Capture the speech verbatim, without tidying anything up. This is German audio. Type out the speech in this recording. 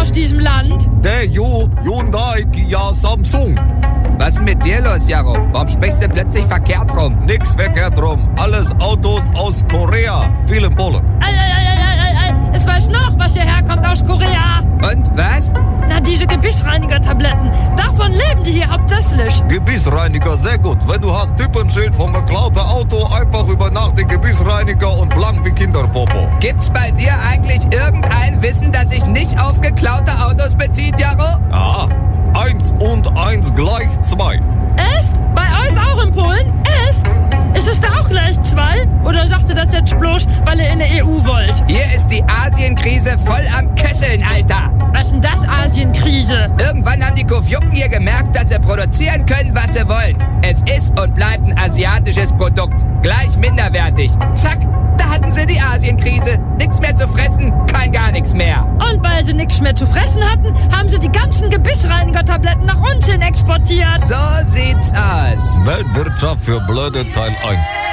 aus diesem Land? Daewoo, Hyundai, Kia, Samsung. Was ist mit dir los, Jaro? Warum sprichst du plötzlich verkehrt rum? Nix verkehrt rum. Alles Autos aus Korea. Vielen Polen. Ei, ei, ei, ei, ei, ei. Es weiß noch, was hierher kommt aus Korea. Und was? Na, diese Gebissreiniger-Tabletten. Davon leben die hier hauptsächlich. Gebissreiniger, sehr gut. Wenn du hast Typenschild vom geklauten Auto, einfach über Nacht den Gebissreiniger und blank wie Kinderpopo. Gibt's bei dir eigentlich irgendein Wissen, das sich nicht auf geklaute Autos bezieht, Jaro? Ja, eins und eins gleich zwei. Echt? Bei euch auch in Polen? Echt? Ist es da auch gleich zwei? Oder sagt ihr das jetzt bloß, weil ihr in der E U wollt? Hier ist die Asienkrise voll am Kesseln, Alter. Was ist denn das, Asienkrise? Irgendwann haben die Kofjucken hier gemerkt, dass sie produzieren können, was sie wollen. Es ist und bleibt ein asiatisches Produkt. Gleich minderwertig. Zack, da hatten sie die Asienkrise. Nix mehr zu fressen, kein gar nichts mehr. Und weil sie nichts mehr zu fressen hatten, haben sie die ganzen Gebissreiniger-Tabletten nach uns hin exportiert. So sieht's aus. Weltwirtschaft für Blöde Teil eins.